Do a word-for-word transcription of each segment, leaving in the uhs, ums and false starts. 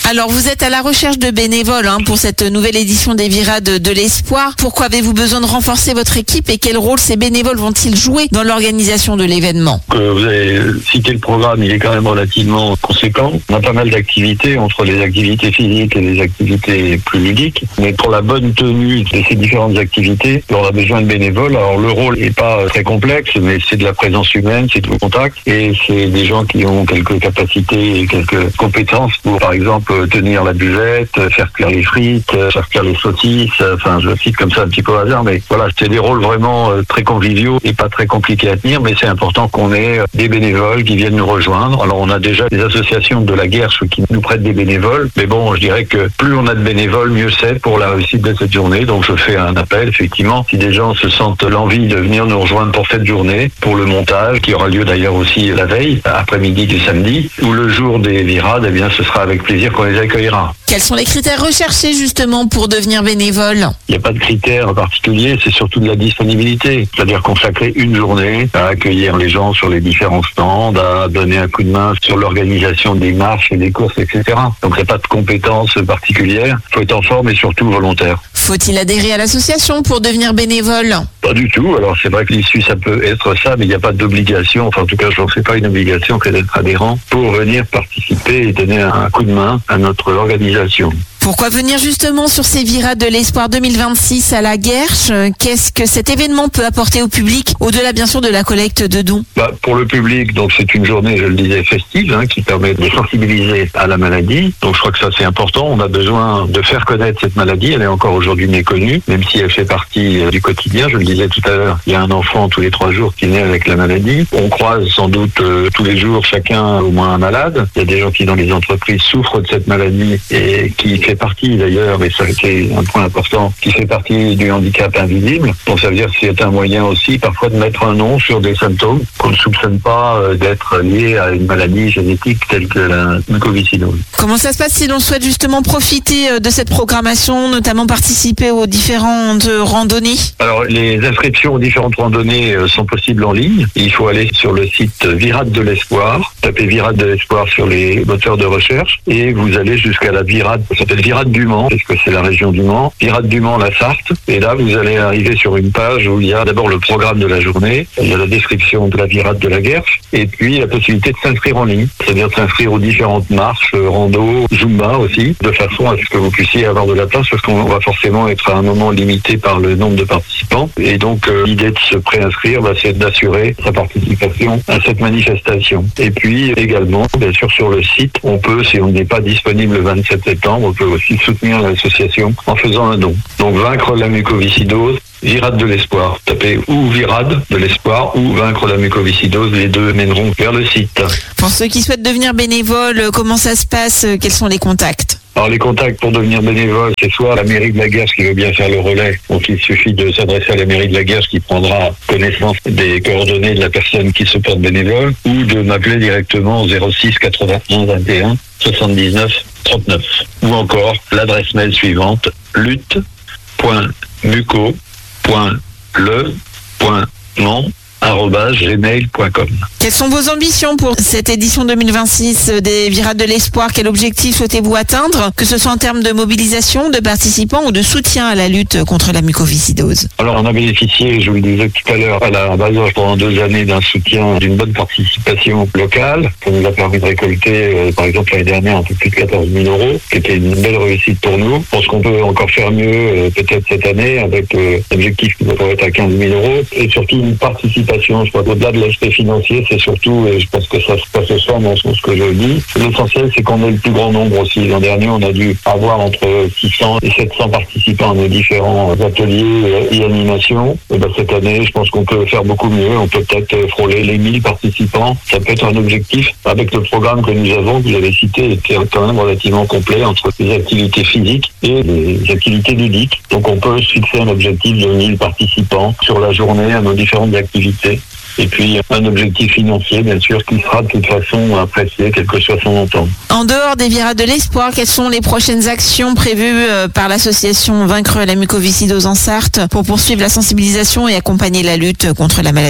Alors, vous êtes à la recherche de bénévoles hein, pour cette nouvelle édition des Virades de l'Espoir. Pourquoi avez-vous besoin de renforcer votre équipe et quel rôle ces bénévoles vont-ils jouer dans l'organisation de l'événement? euh, Vous avez cité le programme, il est quand même relativement conséquent. On a pas mal d'activités entre les activités physiques et les activités plus ludiques. Mais pour la bonne tenue de ces différentes activités, on a besoin de bénévoles. Alors le rôle n'est pas très complexe, mais c'est de la présence humaine, c'est du contact. Et c'est des gens qui ont quelques capacités et quelques compétences pour, par exemple, tenir la buvette, faire cuire les frites, faire cuire les saucisses. Enfin, je cite comme ça un petit peu au hasard, mais voilà, c'est des rôles vraiment très conviviaux et pas très compliqués à tenir. Mais c'est important qu'on ait des bénévoles qui viennent nous rejoindre. Alors, on a déjà des associations de la Guerche qui nous prêtent des bénévoles. Mais bon, je dirais que plus on a de bénévoles, mieux c'est pour la réussite de cette journée. Donc, je fais un appel, effectivement, si des gens se sentent l'envie de venir nous rejoindre pour cette journée, pour le montage, qui aura lieu d'ailleurs aussi la veille, après-midi du samedi, ou le jour des virades, eh bien, ce sera avec plaisir qu'on les accueillera. Quels sont les critères recherchés justement pour devenir bénévole? Il n'y a pas de critères particuliers, c'est surtout de la disponibilité. C'est-à-dire consacrer une journée à accueillir les gens sur les différents stands, à donner un coup de main sur l'organisation des marches et des courses, et cetera. Donc il n'y a pas de compétences particulières. Il faut être en forme et surtout volontaire. Faut-il adhérer à l'association pour devenir bénévole? Pas du tout. Alors c'est vrai que l'issue ça peut être ça, mais il n'y a pas d'obligation. Enfin en tout cas je n'en fais pas une obligation que d'être adhérent pour venir participer et donner un coup de main à notre organisation. Pourquoi venir justement sur ces Virades de l'Espoir deux mille vingt-six à la Guerche? Qu'est-ce que cet événement peut apporter au public, au-delà bien sûr de la collecte de dons? Bah, pour le public, donc c'est une journée, je le disais, festive, hein, qui permet de sensibiliser à la maladie. Donc je crois que ça c'est important. On a besoin de faire connaître cette maladie. Elle est encore aujourd'hui méconnue, même si elle fait partie euh, du quotidien. Je le disais tout à l'heure, il y a un enfant tous les trois jours qui naît avec la maladie. On croise sans doute euh, tous les jours chacun au moins un malade. Il y a des gens qui dans les entreprises souffrent de cette maladie et qui fait partie d'ailleurs, mais ça c'est un point important, qui fait partie du handicap invisible. Donc ça veut dire que c'est un moyen aussi parfois de mettre un nom sur des symptômes qu'on ne soupçonne pas d'être liés à une maladie génétique telle que la mucoviscidose. Comment ça se passe si l'on souhaite justement profiter de cette programmation, notamment participer aux différentes randonnées? Alors les inscriptions aux différentes randonnées sont possibles en ligne. Il faut aller sur le site Virades de l'Espoir, taper Virades de l'Espoir sur les moteurs de recherche et vous allez jusqu'à la Virade, ça s'appelle Virade du Mans, parce que c'est la région du Mans, Virade du Mans, la Sarthe, et là vous allez arriver sur une page où il y a d'abord le programme de la journée, il y a la description de la Virade de la Guerche, et puis la possibilité de s'inscrire en ligne, c'est-à-dire de s'inscrire aux différentes marches, rando, Zumba aussi, de façon à ce que vous puissiez avoir de la place, parce qu'on va forcément être à un moment limité par le nombre de participants, et donc euh, l'idée de se préinscrire, bah, c'est d'assurer sa participation à cette manifestation. Et puis également, bien sûr sur le site, on peut, si on n'est pas disponible le vingt-sept septembre, on peut aussi soutenir l'association en faisant un don. Donc vaincre la mucoviscidose, Virades de l'Espoir. Tapez ou Virades de l'Espoir ou vaincre la mucoviscidose, les deux mèneront vers le site. Pour ceux qui souhaitent devenir bénévoles, comment ça se passe? Quels sont les contacts? Alors les contacts pour devenir bénévole, c'est soit la mairie de la Guerche qui veut bien faire le relais, donc il suffit de s'adresser à la mairie de la Guerche qui prendra connaissance des coordonnées de la personne qui se porte bénévole, ou de m'appeler directement au zéro six quatre-vingt-onze vingt et un soixante-dix-neuf trente-neuf. Ou encore l'adresse mail suivante, lutte point muco point le point mans arobase gmail point com. Quelles sont vos ambitions pour cette édition deux mille vingt-six des Virades de l'Espoir? Quel objectif souhaitez-vous atteindre, que ce soit en termes de mobilisation, de participants ou de soutien à la lutte contre la mucoviscidose? Alors on a bénéficié, je vous le disais tout à l'heure, à la Bazoche pendant deux années d'un soutien, d'une bonne participation locale. Ça nous a permis de récolter, euh, par exemple l'année dernière, un peu plus de quatorze mille euros, qui était une belle réussite pour nous. Je pense qu'on peut encore faire mieux, euh, peut-être cette année, avec euh, l'objectif qui devrait être à quinze mille euros, et surtout une participation. Je crois qu'au-delà de l'aspect financier, c'est surtout, et je pense que ça se passe ce soir dans ce que je dis, l'essentiel c'est qu'on ait le plus grand nombre aussi. L'an dernier, on a dû avoir entre six cents et sept cents participants à nos différents ateliers et animations. Et ben, cette année, je pense qu'on peut faire beaucoup mieux. On peut peut-être frôler les mille participants. Ça peut être un objectif avec le programme que nous avons, que vous avez cité, qui est quand même relativement complet entre les activités physiques et les activités ludiques. Donc on peut se fixer un objectif de mille participants sur la journée à nos différentes activités. Et puis un objectif financier, bien sûr, qui sera de toute façon apprécié, quel que soit son montant. En dehors des Virades de l'Espoir, quelles sont les prochaines actions prévues par l'association Vaincre la mucoviscidose en Sarthe pour poursuivre la sensibilisation et accompagner la lutte contre la maladie?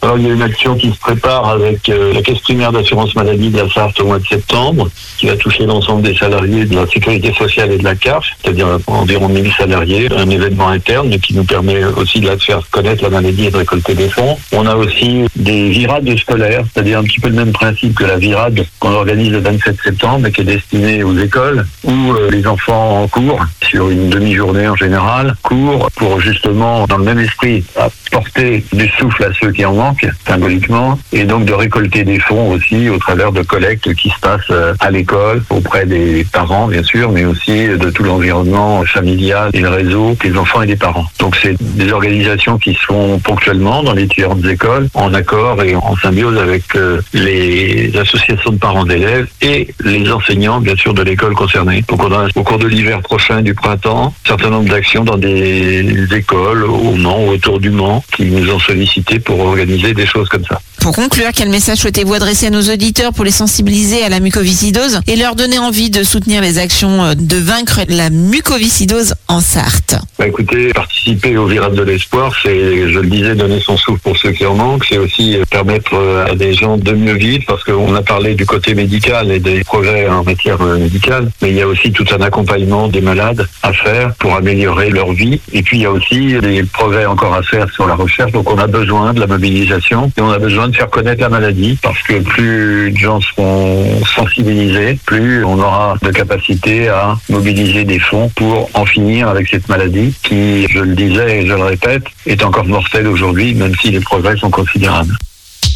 Alors il y a une action qui se prépare avec euh, la caisse primaire d'assurance maladie de la Sarthe au mois de septembre, qui va toucher l'ensemble des salariés de la sécurité sociale et de la C A F, c'est-à-dire environ mille salariés, un événement interne mais qui nous permet aussi de faire connaître la maladie et de récolter des fonds. On a aussi des virades scolaires, c'est-à-dire un petit peu le même principe que la virade qu'on organise le vingt-sept septembre et qui est destinée aux écoles où euh, les enfants en cours, sur une demi-journée en général, courent pour justement, dans le même esprit, apporter du souffle à ceux qui en manquent, symboliquement, et donc de récolter des fonds aussi au travers de collectes qui se passent à l'école, auprès des parents bien sûr, mais aussi de tout l'environnement familial et le réseau des enfants et des parents. Donc c'est des organisations qui se font ponctuellement dans les différentes écoles, en accord et en symbiose avec euh, les associations de parents d'élèves et les enseignants bien sûr de l'école concernée. Donc on a au cours de l'hiver prochain, du printemps, un certain nombre d'actions dans des écoles au Mans, autour du Mans, qui nous ont sollicité pour organiser des choses comme ça. Pour conclure, quel message souhaitez-vous adresser à nos auditeurs pour les sensibiliser à la mucoviscidose et leur donner envie de soutenir les actions de vaincre la mucoviscidose en Sarthe? Bah écoutez, participer aux Virades de l'Espoir, c'est, je le disais, donner son souffle pour ceux qui en manquent, c'est aussi permettre à des gens de mieux vivre, parce qu'on a parlé du côté médical et des projets en matière médicale, mais il y a aussi tout un accompagnement des malades à faire pour améliorer leur vie. Et puis il y a aussi des projets encore à faire sur la recherche, donc on a besoin de la mobilisation et on a besoin de faire connaître la maladie, parce que plus de gens seront sensibilisés, plus on aura de capacité à mobiliser des fonds pour en finir avec cette maladie qui, je le disais et je le répète, est encore mortelle aujourd'hui, même si les progrès sont considérables.